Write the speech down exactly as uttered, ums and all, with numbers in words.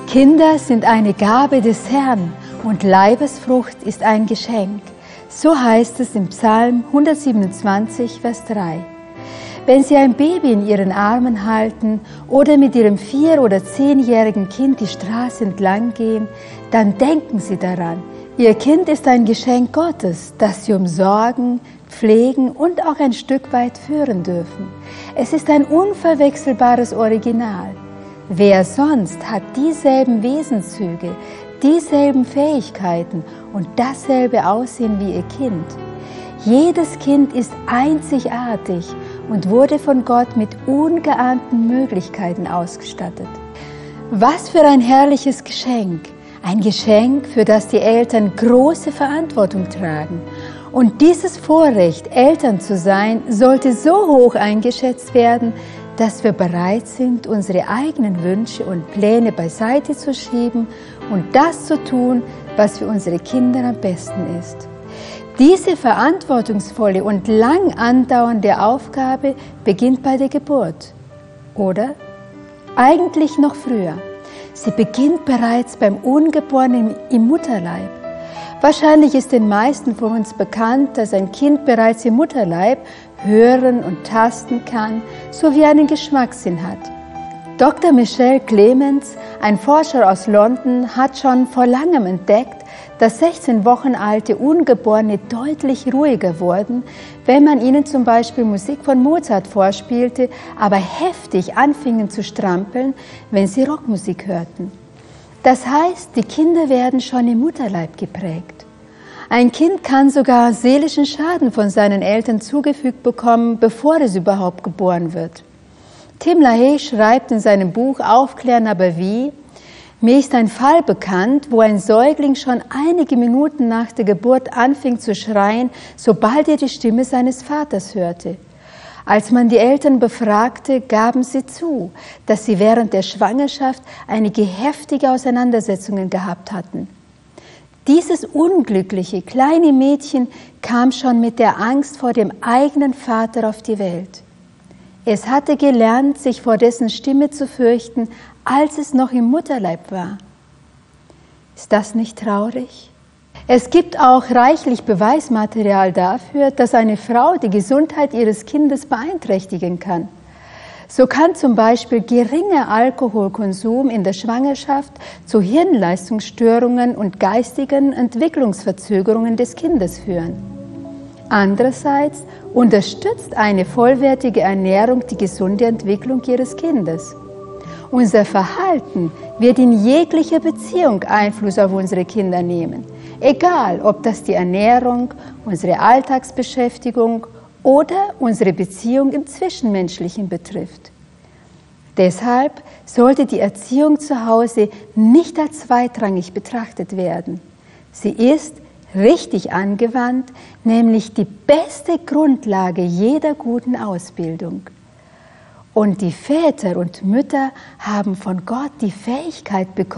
Kinder sind eine Gabe des Herrn und Leibesfrucht ist ein Geschenk. So heißt es im Psalm hundertsiebenundzwanzig, Vers drei. Wenn Sie ein Baby in Ihren Armen halten oder mit Ihrem vier- oder zehnjährigen Kind die Straße entlang gehen, dann denken Sie daran, Ihr Kind ist ein Geschenk Gottes, das Sie umsorgen, pflegen und auch ein Stück weit führen dürfen. Es ist ein unverwechselbares Original. Wer sonst hat dieselben Wesenszüge, dieselben Fähigkeiten und dasselbe Aussehen wie Ihr Kind? Jedes Kind ist einzigartig und wurde von Gott mit ungeahnten Möglichkeiten ausgestattet. Was für ein herrliches Geschenk! Ein Geschenk, für das die Eltern große Verantwortung tragen. Und dieses Vorrecht, Eltern zu sein, sollte so hoch eingeschätzt werden, dass wir bereit sind, unsere eigenen Wünsche und Pläne beiseite zu schieben und das zu tun, was für unsere Kinder am besten ist. Diese verantwortungsvolle und lang andauernde Aufgabe beginnt bei der Geburt, oder? Eigentlich noch früher. Sie beginnt bereits beim Ungeborenen im Mutterleib. Wahrscheinlich ist den meisten von uns bekannt, dass ein Kind bereits im Mutterleib hören und tasten kann, sowie einen Geschmackssinn hat. Doktor Michel Clemens, ein Forscher aus London, hat schon vor langem entdeckt, dass sechzehn Wochen alte Ungeborene deutlich ruhiger wurden, wenn man ihnen zum Beispiel Musik von Mozart vorspielte, aber heftig anfingen zu strampeln, wenn sie Rockmusik hörten. Das heißt, die Kinder werden schon im Mutterleib geprägt. Ein Kind kann sogar seelischen Schaden von seinen Eltern zugefügt bekommen, bevor es überhaupt geboren wird. Tim LaHaye schreibt in seinem Buch Aufklären aber wie: Mir ist ein Fall bekannt, wo ein Säugling schon einige Minuten nach der Geburt anfing zu schreien, sobald er die Stimme seines Vaters hörte. Als man die Eltern befragte, gaben sie zu, dass sie während der Schwangerschaft einige heftige Auseinandersetzungen gehabt hatten. Dieses unglückliche kleine Mädchen kam schon mit der Angst vor dem eigenen Vater auf die Welt. Es hatte gelernt, sich vor dessen Stimme zu fürchten, als es noch im Mutterleib war. Ist das nicht traurig? Es gibt auch reichlich Beweismaterial dafür, dass eine Frau die Gesundheit ihres Kindes beeinträchtigen kann. So kann zum Beispiel geringer Alkoholkonsum in der Schwangerschaft zu Hirnleistungsstörungen und geistigen Entwicklungsverzögerungen des Kindes führen. Andererseits unterstützt eine vollwertige Ernährung die gesunde Entwicklung ihres Kindes. Unser Verhalten wird in jeglicher Beziehung Einfluss auf unsere Kinder nehmen, egal ob das die Ernährung, unsere Alltagsbeschäftigung oder unsere Beziehung im Zwischenmenschlichen betrifft. Deshalb sollte die Erziehung zu Hause nicht als zweitrangig betrachtet werden. Sie ist, richtig angewandt, nämlich die beste Grundlage jeder guten Ausbildung. Und die Väter und Mütter haben von Gott die Fähigkeit bekommen,